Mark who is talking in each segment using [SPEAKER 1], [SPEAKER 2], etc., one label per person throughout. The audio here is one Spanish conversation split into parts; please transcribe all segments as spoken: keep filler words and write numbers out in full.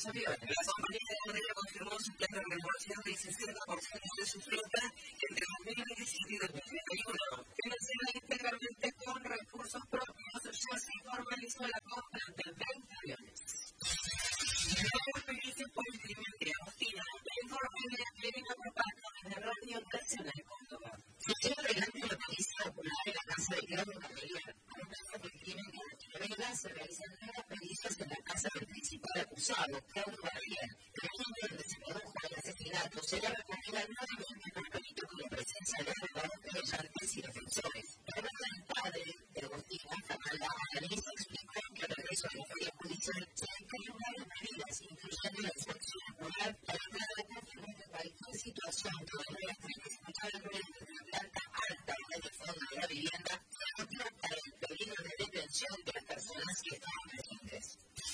[SPEAKER 1] La compañía aérea confirmó su plan de renovación del sesenta por ciento de su flota entre dos mil veintisiete y dos mil treinta y uno. Financiada íntegramente con recursos propios, ya se formalizó la compra de veinte aviones. Nueva experiencia por el crimen de Agustina. La información de Clínica Propaganda de Radio Nacional de Córdoba. Sucedió delante de la policía popular en la casa de Claudio Baviera. Acusado por el crimen de Agustina Vega, se realizan nuevas pericias en la casa del principal acusado, Claudio Baviera. El año donde se produjo el asesinato será recogida nuevamente por perito con la presencia de abogados querellantes y defensores. El padre de Agustina, Fernanda Alanis, explicó que al regreso de la feria judicial se incluyen varias medidas, incluyendo la inspección ocular, la entrada de confirmar que cualquier situación que debería escuchar el ruido de una planta alta en el fondo de la vivienda no trata del peligro de detención de las personas que estaban presentes.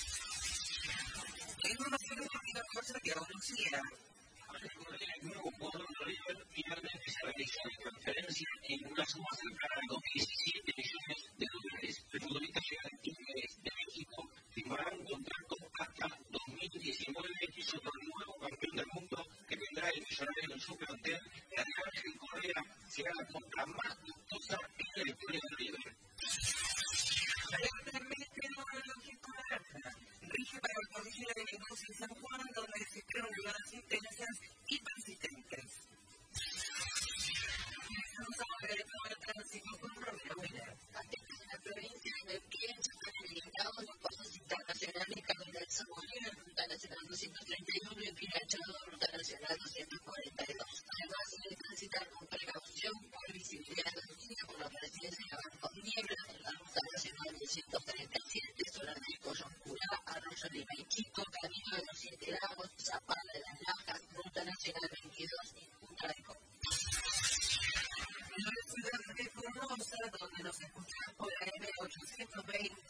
[SPEAKER 1] La información deportiva por Santiago Lucía.
[SPEAKER 2] El nuevo jugador de River finalmente se realizó la transferencia en una suma cercana a los diecisiete millones de dólares. El futbolista llega al Tigres de México, firmará un contrato hasta dos mil diecinueve y es otro nuevo campeón del mundo que tendrá el millonario en su plantel. La de Ángel Correa será la compra más costosa en la historia de River.
[SPEAKER 1] Rige para el Colegio de Negocios en San Juan, donde se crean jugadas intensas y persistentes. Vamos a ver el tránsito con Romero Miller.
[SPEAKER 3] En la provincia de Neuquén se están habilitados los pasos internacionales Camino del Zamorino, Ruta Nacional doscientos treinta y uno y Pirachado, Ruta Nacional doscientos cuarenta y dos. Además, se debe transitar con precaución por visibilidad reducida por la presencia de bancos niebla en la Ruta Nacional doscientos treinta y siete, zona de Coyuncurá, Arroyo Lima y Chico, Camino de los Siete Lagos, Zapala de las Lajas, Ruta Nacional veintidós y Punta de Copa.
[SPEAKER 1] La ciudad de Formosa, donde nos escuchamos por A M ochocientos veinte